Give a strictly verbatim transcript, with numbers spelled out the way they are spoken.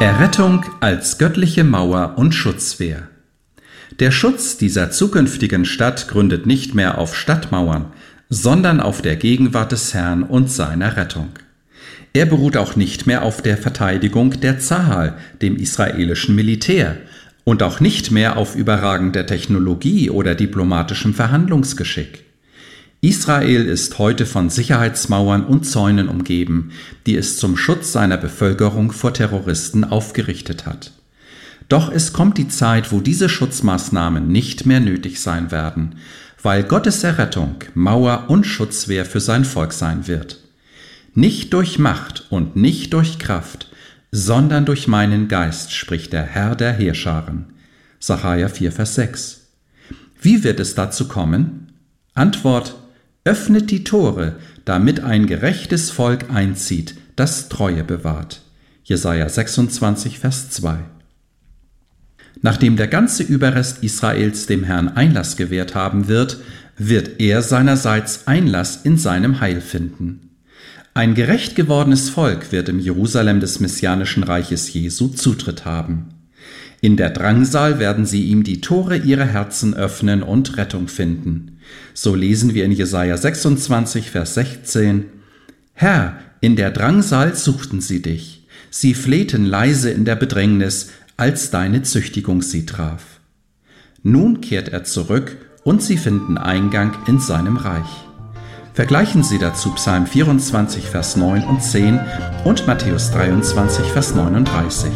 Errettung als göttliche Mauer und Schutzwehr. Der Schutz dieser zukünftigen Stadt gründet nicht mehr auf Stadtmauern, sondern auf der Gegenwart des Herrn und seiner Rettung. Er beruht auch nicht mehr auf der Verteidigung der Zahal, dem israelischen Militär, und auch nicht mehr auf überragender Technologie oder diplomatischem Verhandlungsgeschick. Israel ist heute von Sicherheitsmauern und Zäunen umgeben, die es zum Schutz seiner Bevölkerung vor Terroristen aufgerichtet hat. Doch es kommt die Zeit, wo diese Schutzmaßnahmen nicht mehr nötig sein werden, weil Gottes Errettung Mauer und Schutzwehr für sein Volk sein wird. Nicht durch Macht und nicht durch Kraft, sondern durch meinen Geist, spricht der Herr der Heerscharen. Sacharja vier, Vers sechs. Wie wird es dazu kommen? Antwort: Öffnet die Tore, damit ein gerechtes Volk einzieht, das Treue bewahrt. Jesaja sechsundzwanzig, Vers zwei. Nachdem der ganze Überrest Israels dem Herrn Einlass gewährt haben wird, wird er seinerseits Einlass in seinem Heil finden. Ein gerecht gewordenes Volk wird im Jerusalem des messianischen Reiches Jesu Zutritt haben. In der Drangsal werden sie ihm die Tore ihrer Herzen öffnen und Rettung finden. So lesen wir in Jesaja sechsundzwanzig, Vers sechzehn: Herr, in der Drangsal suchten sie dich. Sie flehten leise in der Bedrängnis, als deine Züchtigung sie traf. Nun kehrt er zurück und sie finden Eingang in seinem Reich. Vergleichen Sie dazu Psalm vierundzwanzig, Vers neun und zehn und Matthäus dreiundzwanzig, Vers neununddreißig.